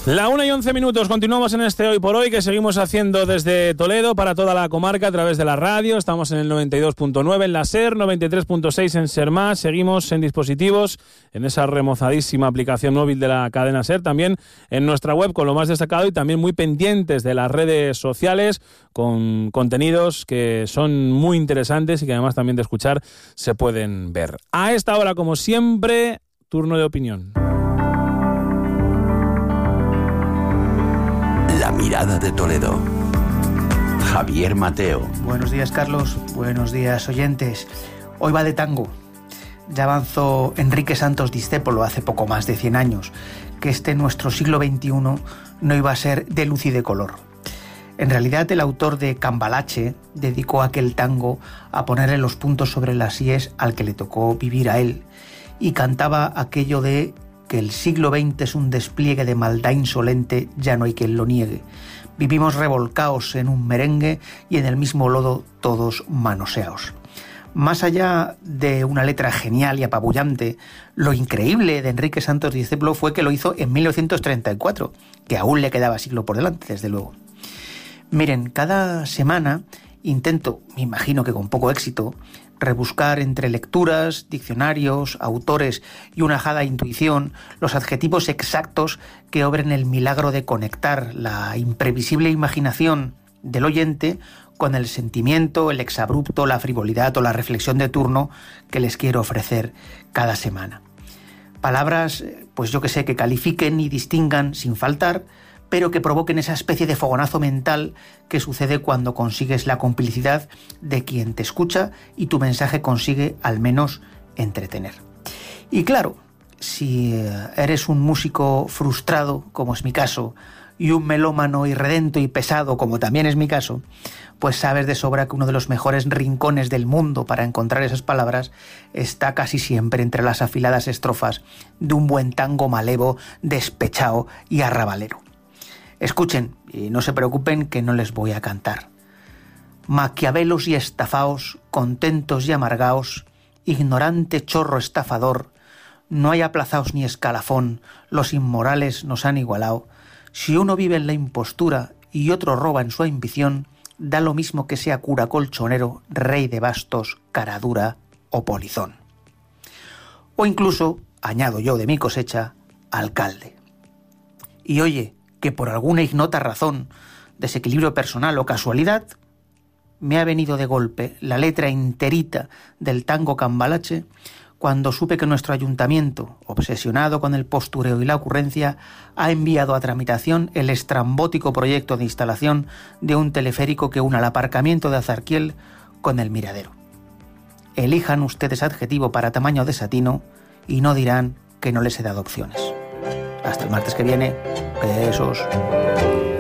La 1:11, continuamos en este Hoy por Hoy que seguimos haciendo desde Toledo para toda la comarca a través de la radio. Estamos en el 92.9 en la SER, 93.6 en SER+, seguimos en dispositivos, en esa remozadísima aplicación móvil de la cadena SER, también en nuestra web con lo más destacado y también muy pendientes de las redes sociales con contenidos que son muy interesantes y que además también de escuchar se pueden ver. A esta hora, como siempre, turno de opinión. La mirada de Toledo. Javier Mateo. Buenos días, Carlos. Buenos días, oyentes. Hoy va de tango. Ya avanzó Enrique Santos Discépolo hace poco más de 100 años que nuestro siglo XXI no iba a ser de luz y de color. En realidad, el autor de Cambalache dedicó aquel tango a ponerle los puntos sobre las íes al que le tocó vivir a él, y cantaba aquello de que el siglo XX es un despliegue de maldad insolente, ya no hay quien lo niegue. Vivimos revolcaos en un merengue y en el mismo lodo todos manoseaos. Más allá de una letra genial y apabullante, lo increíble de Enrique Santos Discépolo fue que lo hizo en 1934, que aún le quedaba siglo por delante, desde luego. Miren, cada semana intento, me imagino que con poco éxito, rebuscar entre lecturas, diccionarios, autores y una ajada intuición los adjetivos exactos que obren el milagro de conectar la imprevisible imaginación del oyente con el sentimiento, el exabrupto, la frivolidad o la reflexión de turno que les quiero ofrecer cada semana. Palabras, pues yo que sé, que califiquen y distingan sin faltar, pero que provoquen esa especie de fogonazo mental que sucede cuando consigues la complicidad de quien te escucha y tu mensaje consigue al menos entretener. Y claro, si eres un músico frustrado, como es mi caso, y un melómano irredento y pesado, como también es mi caso, pues sabes de sobra que uno de los mejores rincones del mundo para encontrar esas palabras está casi siempre entre las afiladas estrofas de un buen tango malevo, despechado y arrabalero. Escuchen, y no se preocupen que no les voy a cantar. Maquiavelos y estafaos, contentos y amargaos, ignorante chorro estafador, no hay aplazaos ni escalafón, los inmorales nos han igualado. Si uno vive en la impostura y otro roba en su ambición, da lo mismo que sea cura colchonero, rey de bastos, caradura o polizón. O incluso, añado yo de mi cosecha, alcalde. Y oye, que por alguna ignota razón, desequilibrio personal o casualidad, me ha venido de golpe la letra enterita del tango Cambalache cuando supe que nuestro ayuntamiento, obsesionado con el postureo y la ocurrencia, ha enviado a tramitación el estrambótico proyecto de instalación de un teleférico que una el aparcamiento de Azarquiel con el miradero. Elijan ustedes adjetivo para tamaño desatino y no dirán que no les he dado opciones. Hasta el martes que viene. Besos.